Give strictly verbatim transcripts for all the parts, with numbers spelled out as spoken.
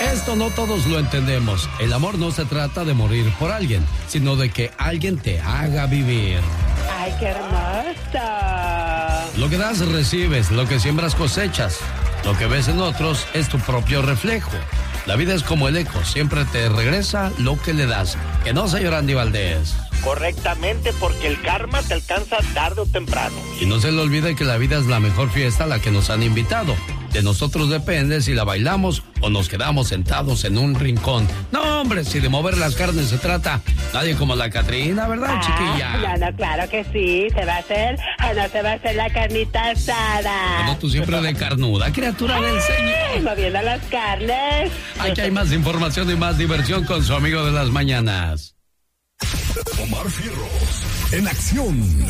Esto no todos lo entendemos. El amor no se trata de morir por alguien, sino de que alguien te haga vivir. ¡Ay, qué hermoso! Lo que das, recibes. Lo que siembras, cosechas. Lo que ves en otros es tu propio reflejo. La vida es como el eco, siempre te regresa lo que le das. Que no, señor Andy Valdés. Correctamente, porque el karma te alcanza tarde o temprano. Y no se le olvide que la vida es la mejor fiesta a la que nos han invitado. De nosotros depende si la bailamos o nos quedamos sentados en un rincón. No, hombre, si de mover las carnes se trata, nadie como la Catrina, ¿verdad, ah, chiquilla? No, no, claro que sí. ¿Se va a hacer o no se va a hacer la carnita asada? Bueno, tú siempre de carnuda, criatura del Señor. Moviendo las carnes. Aquí hay más información y más diversión con su amigo de las mañanas. Omar Fierros, en acción.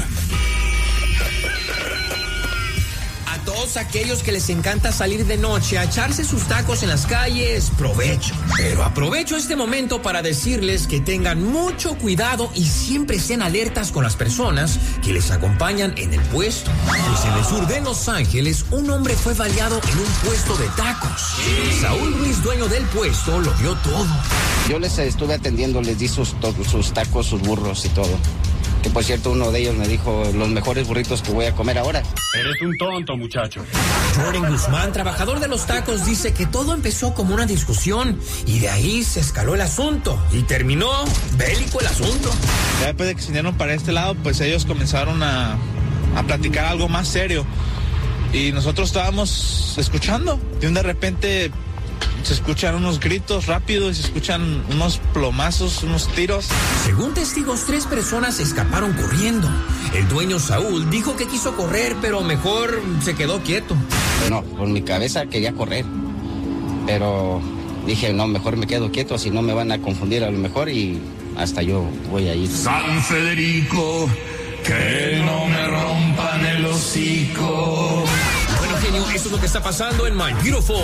A todos aquellos que les encanta salir de noche a echarse sus tacos en las calles, provecho. Pero aprovecho este momento para decirles que tengan mucho cuidado y siempre estén alertas con las personas que les acompañan en el puesto. Pues en el sur de Los Ángeles, un hombre fue baleado en un puesto de tacos. Saúl Ruiz, dueño del puesto, lo vio todo. Yo les estuve atendiendo, les di sus, sus tacos, sus burros y todo. Que por cierto, uno de ellos me dijo los mejores burritos que voy a comer ahora. Eres un tonto, muchacho. Jordan Guzmán, trabajador de los tacos, dice que todo empezó como una discusión y de ahí se escaló el asunto y terminó bélico el asunto. Ya después de que se vinieron para este lado, pues ellos comenzaron a, a platicar algo más serio y nosotros estábamos escuchando y de repente se escuchan unos gritos rápidos y se escuchan unos plomazos, unos tiros. Según testigos, tres personas escaparon corriendo. El dueño Saúl dijo que quiso correr, pero mejor se quedó quieto. No, por mi cabeza quería correr, pero dije, no, mejor me quedo quieto, si no me van a confundir a lo mejor y hasta yo voy a ir. San Federico, que no me rompan el hocico. Bueno, genio, eso es lo que está pasando en My Beautiful.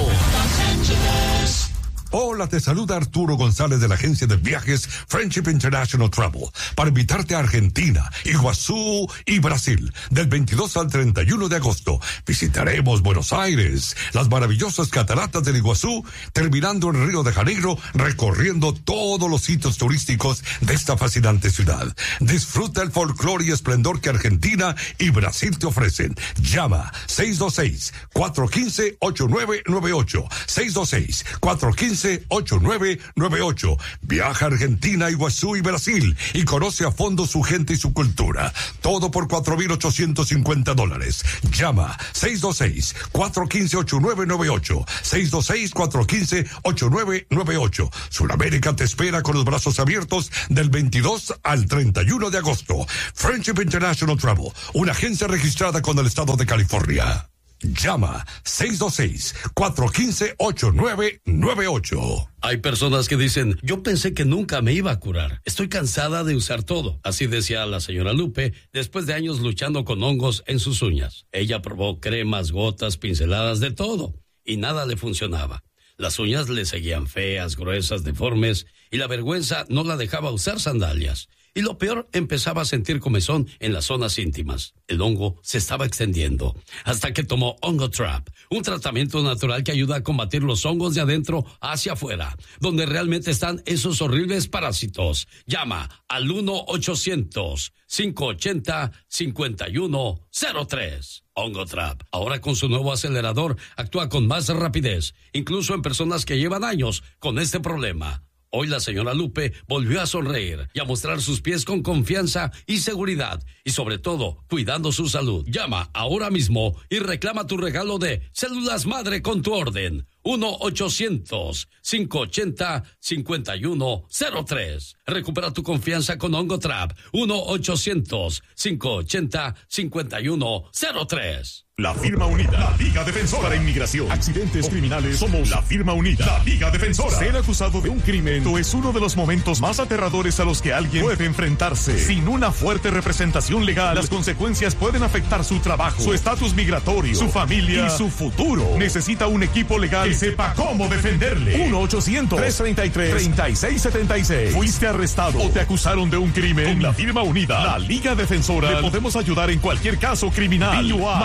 Hola, te saluda Arturo González de la agencia de viajes Friendship International Travel para invitarte a Argentina, Iguazú y Brasil del veintidós al treinta y uno de agosto. Visitaremos Buenos Aires, las maravillosas cataratas del Iguazú, terminando en Río de Janeiro, recorriendo todos los sitios turísticos de esta fascinante ciudad. Disfruta el folclore y esplendor que Argentina y Brasil te ofrecen. Llama seis dos seis, cuatro uno cinco, ocho nueve nueve ocho, seis dos seis, cuatro uno cinco, ocho nueve nueve ocho. Viaja a Argentina, Iguazú y Brasil y conoce a fondo su gente y su cultura. Todo por cuatro mil ochocientos cincuenta dólares. Llama seis dos seis, cuatro uno cinco, ocho nueve nueve ocho, seis dos seis, cuatro uno cinco, ocho nueve nueve ocho. Sudamérica te espera con los brazos abiertos del veintidós al treinta y uno de agosto. Friendship International Travel, una agencia registrada con el estado de California. Llama seis dos seis, cuatro uno cinco, ocho nueve nueve ocho. Hay personas que dicen, yo pensé que nunca me iba a curar. Estoy cansada de usar todo. Así decía la señora Lupe, después de años luchando con hongos en sus uñas. Ella probó cremas, gotas, pinceladas, de todo, y nada le funcionaba. Las uñas le seguían feas, gruesas, deformes, y la vergüenza no la dejaba usar sandalias. Y lo peor, empezaba a sentir comezón en las zonas íntimas. El hongo se estaba extendiendo, hasta que tomó Ongotrap, un tratamiento natural que ayuda a combatir los hongos de adentro hacia afuera, donde realmente están esos horribles parásitos. Llama al uno ochocientos, cinco ochenta, cincuenta y uno cero tres. Ongotrap, ahora con su nuevo acelerador, actúa con más rapidez, incluso en personas que llevan años con este problema. Hoy la señora Lupe volvió a sonreír y a mostrar sus pies con confianza y seguridad, y sobre todo, cuidando su salud. Llama ahora mismo y reclama tu regalo de Células Madre con tu orden. uno ochocientos, cinco ochenta, cincuenta y uno cero tres. Recupera tu confianza con Ongotrap. uno ochocientos, cinco ochenta, cincuenta y uno cero tres. La firma unida, la Liga Defensora de Inmigración. Accidentes criminales, somos la firma unida, la Liga Defensora. Ser acusado de un crimen es uno de los momentos más aterradores a los que alguien puede enfrentarse. Sin una fuerte representación legal, las consecuencias pueden afectar su trabajo, su estatus migratorio, su familia y su futuro. Necesita un equipo legal que sepa cómo defenderle. uno ochocientos, tres treinta y tres, treinta y seis setenta y seis. ¿Fuiste arrestado o te acusaron de un crimen? Con la firma unida, la Liga Defensora, le podemos ayudar en cualquier caso criminal. D U I, manejando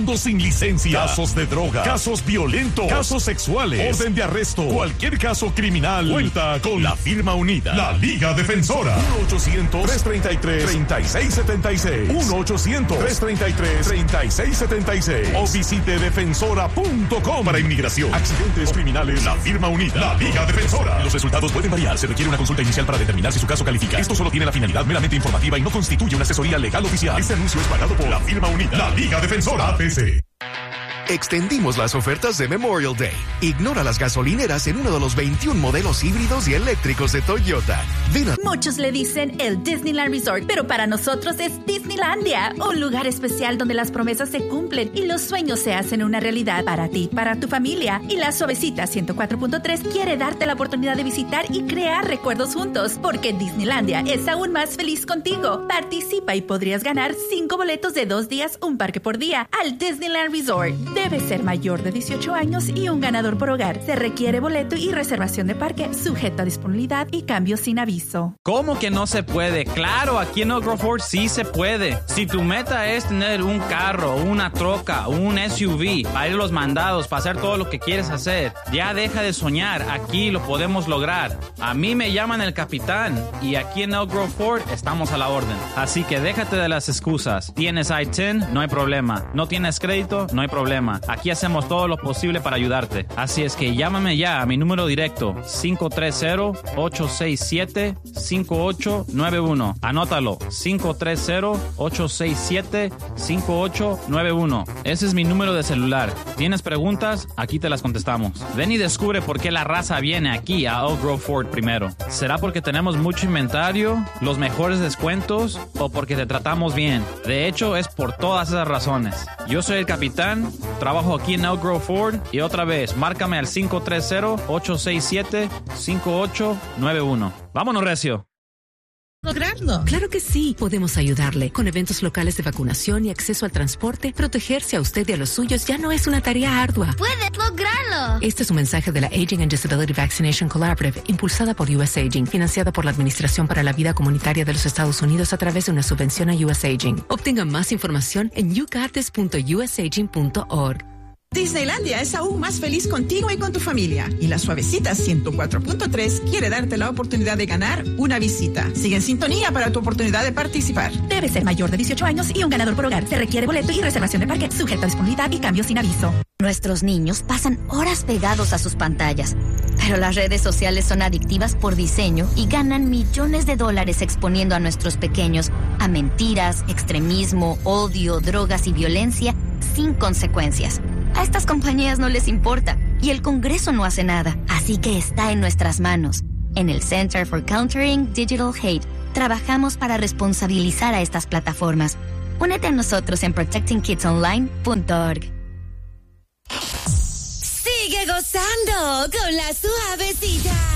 manejando sin licencia, casos de droga, casos violentos, casos sexuales, orden de arresto, cualquier caso criminal, cuenta con la firma unida, la Liga Defensora. uno ochocientos, tres treinta y tres, treinta y seis setenta y seis. uno ochocientos, tres treinta y tres, treinta y seis setenta y seis. O visite defensora punto com. Para inmigración, accidentes criminales, la firma unida, la Liga Defensora. Los resultados pueden variar. Se requiere una consulta inicial para determinar si su caso califica. Esto solo tiene la finalidad meramente informativa y no constituye una asesoría legal oficial. Este anuncio es pagado por la firma unida, la Liga Defensora A P C. Extendimos las ofertas de Memorial Day. Ignora las gasolineras en uno de los veintiún modelos híbridos y eléctricos de Toyota. Ven a... Muchos le dicen el Disneyland Resort, pero para nosotros es Disneylandia, un lugar especial donde las promesas se cumplen y los sueños se hacen una realidad para ti, para tu familia. Y la Suavecita ciento cuatro punto tres quiere darte la oportunidad de visitar y crear recuerdos juntos, porque Disneylandia es aún más feliz contigo. Participa y podrías ganar cinco boletos de dos días, un parque por día, al Disneyland Resort. Debe ser mayor de dieciocho años y un ganador por hogar. Se requiere boleto y reservación de parque, sujeto a disponibilidad y cambios sin aviso. ¿Cómo que no se puede? Claro, aquí en Oak Grove Ford sí se puede. Si tu meta es tener un carro, una troca, un S U V, para ir a los mandados, para hacer todo lo que quieres hacer, ya deja de soñar. Aquí lo podemos lograr. A mí me llaman el capitán y aquí en Oak Grove Ford estamos a la orden. Así que déjate de las excusas. ¿Tienes I diez? No hay problema. ¿No tienes crédito? No hay problema. Aquí hacemos todo lo posible para ayudarte. Así es que llámame ya a mi número directo cinco tres cero, ocho seis siete, cinco ocho nueve uno. Anótalo, cinco tres cero, ocho seis siete, cinco ocho nueve uno. Ese es mi número de celular. ¿Tienes preguntas? Aquí te las contestamos. Ven y descubre por qué la raza viene aquí a Oak Grove Ford primero. ¿Será porque tenemos mucho inventario, los mejores descuentos o porque te tratamos bien? De hecho, es por todas esas razones. Yo soy el capitán, trabajo aquí en Oak Grove Ford y otra vez, márcame al cinco tres cero, ocho seis siete, cinco ocho nueve uno. ¡Vámonos, recio! Lograrlo. Claro que sí, podemos ayudarle. Con eventos locales de vacunación y acceso al transporte, protegerse a usted y a los suyos ya no es una tarea ardua. ¡Puedes lograrlo! Este es un mensaje de la Aging and Disability Vaccination Collaborative, impulsada por U S Aging, financiada por la Administración para la Vida Comunitaria de los Estados Unidos a través de una subvención a U S Aging. Obtenga más información en you got this punto u s aging punto org. Disneylandia es aún más feliz contigo y con tu familia. Y la Suavecita ciento cuatro punto tres quiere darte la oportunidad de ganar una visita. Sigue en sintonía para tu oportunidad de participar. Debe ser mayor de dieciocho años y un ganador por hogar. Se requiere boleto y reservación de parque, sujeto a disponibilidad y cambios sin aviso. Nuestros niños pasan horas pegados a sus pantallas. Pero las redes sociales son adictivas por diseño y ganan millones de dólares exponiendo a nuestros pequeños a mentiras, extremismo, odio, drogas y violencia sin consecuencias. A estas compañías no les importa y el Congreso no hace nada, así que está en nuestras manos. En el Center for Countering Digital Hate, trabajamos para responsabilizar a estas plataformas. Únete a nosotros en protecting kids online punto org. Sigue gozando con la Suavecita.